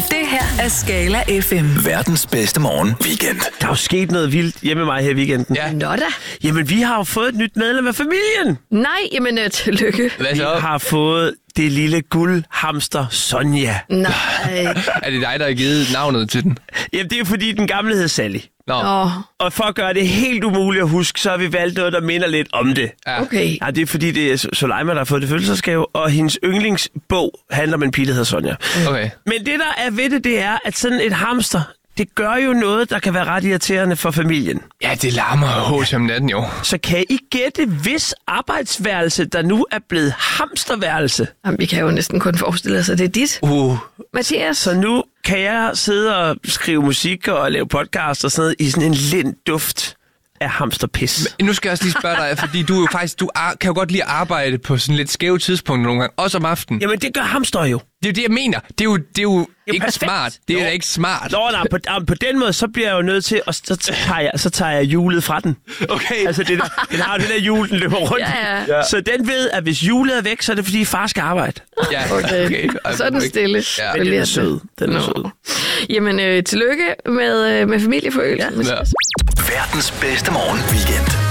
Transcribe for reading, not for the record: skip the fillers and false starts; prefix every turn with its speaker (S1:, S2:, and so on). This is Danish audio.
S1: Det her er Skala FM.
S2: Verdens bedste morgen weekend.
S3: Der er jo sket noget vildt hjemme med mig her i weekenden.
S4: Ja.
S5: Nå da.
S3: Jamen, vi har jo fået et nyt medlem af familien.
S5: Nej, jamen tillykke.
S4: Hvad
S3: Vi
S4: så?
S3: har fået det lille guldhamster Sonja.
S5: Nej.
S4: Er det dig, der har givet navnet til den?
S3: Jamen, det er fordi, den gamle hed Sally.
S4: Nå.
S3: Og for at gøre det helt umuligt at huske, så har vi valgt noget, der minder lidt om det.
S4: Ja.
S5: Okay.
S3: Ja, det er fordi, det er Soleima, der har fået det fødselsdagsgave, og hendes yndlingsbog handler om en pige, der hedder Sonja.
S4: Okay.
S3: Men det, der er ved det, det er, at sådan et hamster, det gør jo noget, der kan være ret irriterende for familien.
S4: Ja, det larmer jo om natten jo.
S3: Så kan I gætte, hvis arbejdsværelse, der nu er blevet hamsterværelse?
S5: Jamen, vi kan jo næsten kun forestille os, at det er dit. Mathias.
S3: Så nu kan jeg sidde og skrive musik og lave podcast og sådan noget i sådan en lind duft af hamsterpis.
S4: Nu skal jeg også lige spørge dig, fordi du er jo faktisk, kan jo godt lide at arbejde på sådan lidt skæve tidspunkter nogle gange, også om aftenen.
S3: Jamen, det gør hamster jo.
S4: Det er jo det, jeg mener. Det er jo ikke
S3: perfekt.
S4: smart. Det er da ikke smart.
S3: Nå, nej, på den måde, så bliver jeg jo nødt til, og så tager jeg hjulet fra den.
S4: Okay.
S3: Altså, den har jo det der hjul, den løber rundt.
S5: Ja.
S3: Så den ved, at hvis hjulet er væk, så er det, fordi far skal arbejde.
S4: Ja,
S5: Okay. Så er den stille.
S4: Ja.
S3: Men den er sød. Den er sød.
S5: Jamen, tillykke med familieforøgelsen.
S4: Ja.
S2: Verdens bedste morgen weekend.